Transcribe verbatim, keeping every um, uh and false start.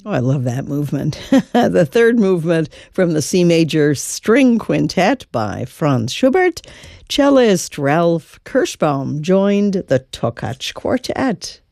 Oh, I love that movement. The third movement from the C Major String Quintet by Franz Schubert. Cellist Ralph Kirschbaum joined the Tokach Quartet.